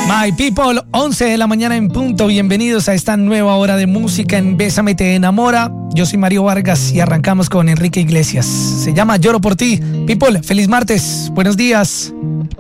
My people, 11 de la mañana en punto. Bienvenidos a esta nueva hora de música en Bésame Te Enamora. Yo soy Mario Vargas y arrancamos con Enrique Iglesias. Se llama Lloro por ti. People, feliz martes. Buenos días.